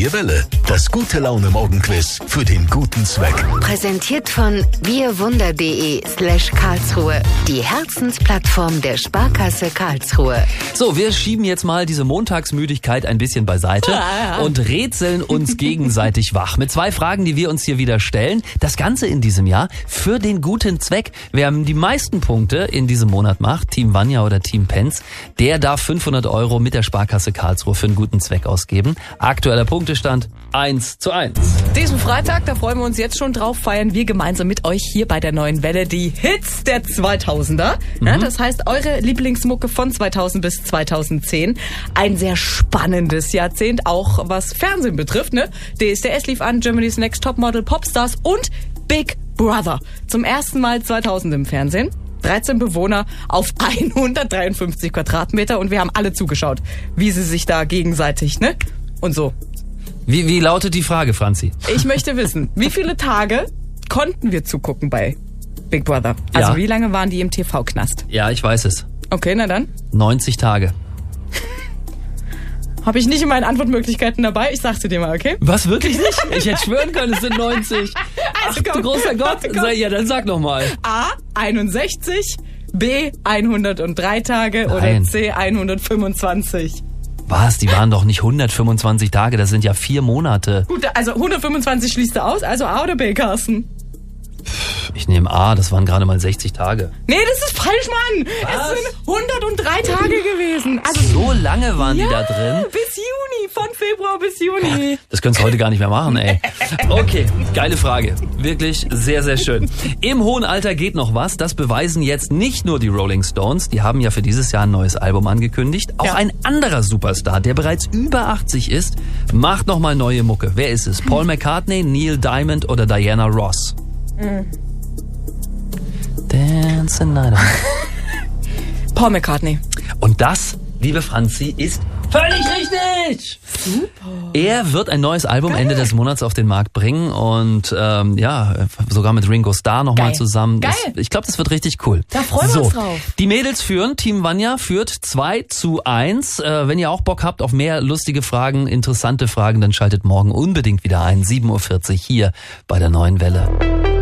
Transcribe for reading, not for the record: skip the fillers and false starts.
Neue Welle, das Gute-Laune-Morgenquiz für den guten Zweck. Präsentiert von wirwunder.de/Karlsruhe. Die Herzensplattform der Sparkasse Karlsruhe. So, wir schieben jetzt mal diese Montagsmüdigkeit ein bisschen beiseite und rätseln uns gegenseitig wach mit 2 Fragen, die wir uns hier wieder stellen. Das Ganze in diesem Jahr für den guten Zweck. Wer die meisten Punkte in diesem Monat macht, Team Vanja oder Team Penz, der darf 500 € mit der Sparkasse Karlsruhe für einen guten Zweck ausgeben. Aktueller Punktestand 1:1. Diesen Freitag, da freuen wir uns jetzt schon drauf, feiern wir gemeinsam mit euch hier bei der Neuen Welle die Hits der 2000er. Ja, das heißt, eure Lieblingsmucke von 2000 bis 2010. Ein sehr spannendes Jahrzehnt, auch was Fernsehen betrifft. Ne? DSDS lief an, Germany's Next Topmodel, Popstars und Big Brother. Zum ersten Mal 2000 im Fernsehen. 13 Bewohner auf 153 Quadratmeter und wir haben alle zugeschaut, wie sie sich da gegenseitig, ne? Und so. Wie lautet die Frage, Franzi? Ich möchte wissen, wie viele Tage konnten wir zugucken bei Big Brother? Also wie lange waren die im TV-Knast? Ja, ich weiß es. Okay, na dann. 90 Tage. Habe ich nicht in meinen Antwortmöglichkeiten dabei? Ich sag's dir mal, okay? Was, wirklich nicht? Ich hätte schwören können, es sind 90. Ach du großer Gott. Ja, dann sag noch mal. A, 61, B, 103 Tage oder C, 125. Was? Die waren doch nicht 125 Tage, das sind ja 4 Monate. Gut, also 125 schließt du aus, also A oder B, Carsten? Ich nehme A, das waren gerade mal 60 Tage. Nee, das ist falsch, Mann. Was? Es sind 103 Tage gewesen. Also so lange waren die da drin? Bis Juni, von Februar bis Juni. Das könntest du heute gar nicht mehr machen, ey. Okay, geile Frage. Wirklich sehr, sehr schön. Im hohen Alter geht noch was. Das beweisen jetzt nicht nur die Rolling Stones. Die haben ja für dieses Jahr ein neues Album angekündigt. Auch ein anderer Superstar, der bereits über 80 ist, macht nochmal neue Mucke. Wer ist es? Paul McCartney, Neil Diamond oder Diana Ross? Dance and Night. Paul McCartney. Und das, liebe Franzi, ist völlig richtig! Super. Er wird ein neues Album Ende des Monats auf den Markt bringen und sogar mit Ringo Starr nochmal zusammen. Ich glaube, das wird richtig cool. Da freuen wir uns drauf. Die Mädels führen, Team Vanja führt 2:1. Wenn ihr auch Bock habt auf mehr lustige Fragen, interessante Fragen, dann schaltet morgen unbedingt wieder ein, 7:40 Uhr hier bei der Neuen Welle.